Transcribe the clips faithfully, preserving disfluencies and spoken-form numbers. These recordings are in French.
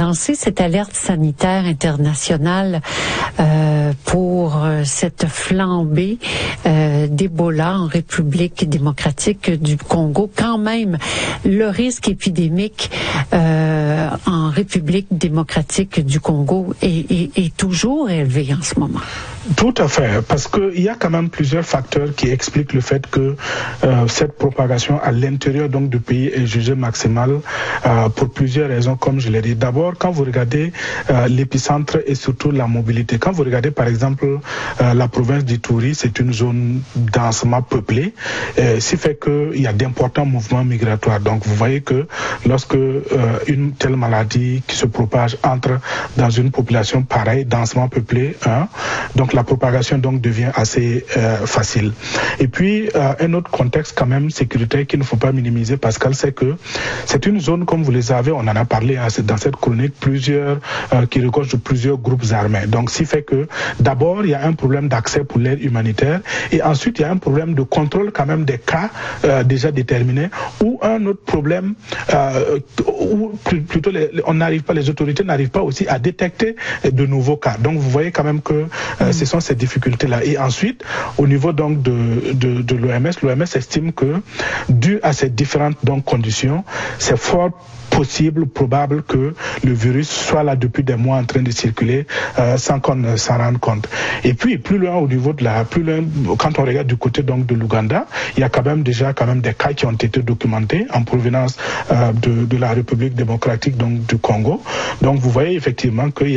lancé cette alerte sanitaire internationale euh, pour euh, cette flambée euh, d'Ebola en République démocratique du Congo. Quand même, le risque épidémique euh, en République démocratique du Congo est, est, est toujours élevé en ce moment. Tout à fait, parce qu'il y a quand même plusieurs facteurs qui expliquent le fait que euh, cette propagation à l'intérieur donc du pays est jugée maximale euh, pour plusieurs raisons, comme je l'ai dit. D'abord, quand vous regardez euh, l'épicentre et surtout la mobilité, quand vous regardez par exemple euh, la province d'Ituri, c'est une zone densément peuplée, euh, ce qui fait qu'il y a d'importants mouvements migratoires. Donc vous voyez que lorsque euh, une telle maladie qui se propage entre dans une population pareille, densément peuplée, hein, donc la propagation donc devient assez euh, facile. Et puis euh, un autre contexte quand même sécuritaire qu'il ne faut pas minimiser, Pascal, c'est que c'est une zone, comme vous le savez, on en a parlé hein, dans cette chronique, plusieurs euh, qui regorge de plusieurs groupes armés. Donc ce qui fait que d'abord il y a un problème d'accès pour l'aide humanitaire et ensuite il y a un problème de contrôle quand même des cas euh, déjà déterminés ou un autre problème euh, où plutôt les, on n'arrive pas, les autorités n'arrivent pas aussi à détecter de nouveaux cas. Donc vous voyez quand même que euh, ce sont ces difficultés-là. Et ensuite, au niveau donc de, de, de l'O M S, l'O M S estime que, dû à ces différentes donc, conditions, c'est fort possible, probable que le virus soit là depuis des mois en train de circuler euh, sans qu'on s'en rende compte. Et puis plus loin au niveau de la, plus loin, quand on regarde du côté donc de l'Ouganda, il y a quand même déjà quand même des cas qui ont été documentés en provenance euh, de, de la République démocratique donc du Congo. Donc vous voyez effectivement qu'il y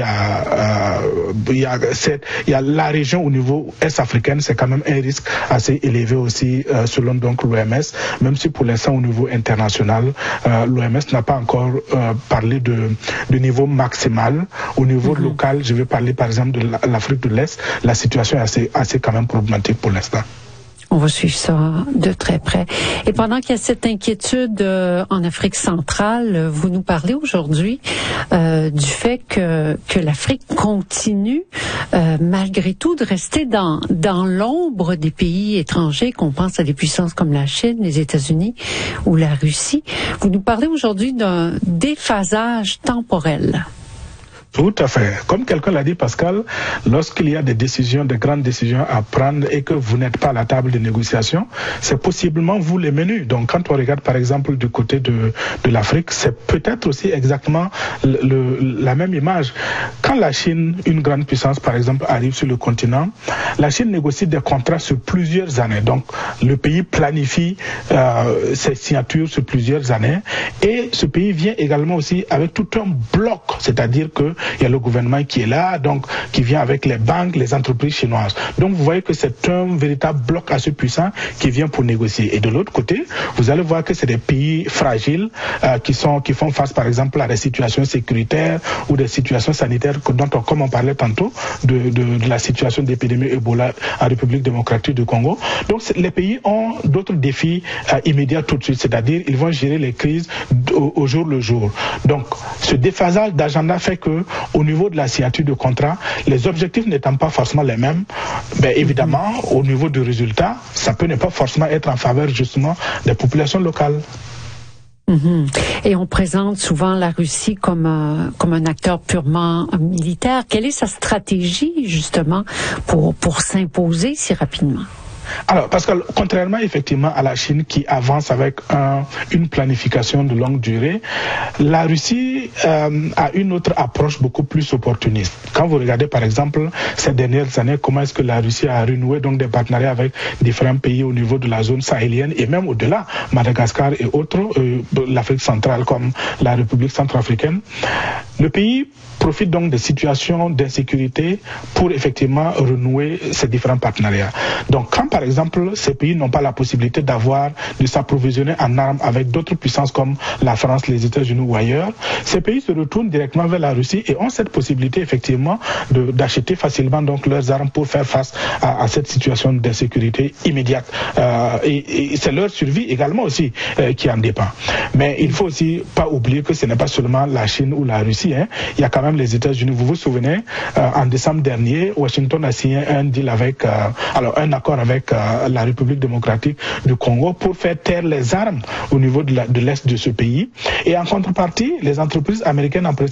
a, euh, il y a cette, il y a la région au niveau est-africaine, c'est quand même un risque assez élevé aussi euh, selon donc l'O M S, même si pour l'instant au niveau international, euh, l'O M S n'a pas encore euh, parler de, de niveau maximal. Au niveau mm-hmm. local, je vais parler par exemple de l'Afrique de l'Est, la situation est assez, assez quand même problématique pour l'instant. On va suivre ça de très près. Et pendant qu'il y a cette inquiétude euh, en Afrique centrale, vous nous parlez aujourd'hui euh, du fait que, que l'Afrique continue, euh, malgré tout, de rester dans, dans l'ombre des pays étrangers, qu'on pense à des puissances comme la Chine, les États-Unis ou la Russie. Vous nous parlez aujourd'hui d'un déphasage temporel. Tout à fait. Comme quelqu'un l'a dit, Pascal, lorsqu'il y a des décisions, des grandes décisions à prendre et que vous n'êtes pas à la table de négociation, c'est possiblement vous les menus. Donc, quand on regarde, par exemple, du côté de, de l'Afrique, c'est peut-être aussi exactement le, le, la même image. Quand la Chine, une grande puissance, par exemple, arrive sur le continent, la Chine négocie des contrats sur plusieurs années. Donc, le pays planifie euh, ses signatures sur plusieurs années et ce pays vient également aussi avec tout un bloc, c'est-à-dire que il y a le gouvernement qui est là, donc qui vient avec les banques, les entreprises chinoises. Donc vous voyez que c'est un véritable bloc assez puissant qui vient pour négocier. Et de l'autre côté, vous allez voir que c'est des pays fragiles euh, qui sont qui font face par exemple à des situations sécuritaires ou des situations sanitaires dont on, comme on parlait tantôt de, de, de la situation d'épidémie Ebola en République démocratique du Congo. Donc les pays ont d'autres défis euh, immédiats tout de suite, c'est-à-dire ils vont gérer les crises au, au jour le jour. Donc ce déphasage d'agenda fait que au niveau de la signature de contrat, les objectifs n'étant pas forcément les mêmes, ben évidemment, au niveau du résultat, ça peut ne pas forcément être en faveur justement des populations locales. Mm-hmm. Et on présente souvent la Russie comme un, comme un acteur purement militaire. Quelle est sa stratégie justement pour, pour s'imposer si rapidement? Alors, parce que contrairement effectivement à la Chine qui avance avec un, une planification de longue durée, la Russie euh, a une autre approche beaucoup plus opportuniste. Quand vous regardez par exemple ces dernières années, comment est-ce que la Russie a renoué donc des partenariats avec différents pays au niveau de la zone sahélienne et même au-delà, Madagascar et autres, euh, l'Afrique centrale comme la République centrafricaine, le pays profite donc des situations d'insécurité pour effectivement renouer ces différents partenariats. Donc quand par exemple ces pays n'ont pas la possibilité d'avoir, de s'approvisionner en armes avec d'autres puissances comme la France, les États-Unis ou ailleurs, ces pays se retournent directement vers la Russie et ont cette possibilité effectivement de, d'acheter facilement donc leurs armes pour faire face à, à cette situation d'insécurité immédiate. Euh, et, et c'est leur survie également aussi euh, qui en dépend. Mais il faut aussi pas oublier que ce n'est pas seulement la Chine ou la Russie, hein. Il y a quand même les États-Unis. Vous vous souvenez, euh, en décembre dernier, Washington a signé un deal avec, euh, alors un accord avec euh, la République démocratique du Congo pour faire taire les armes au niveau de, la, de l'est de ce pays. Et en contrepartie, les entreprises américaines en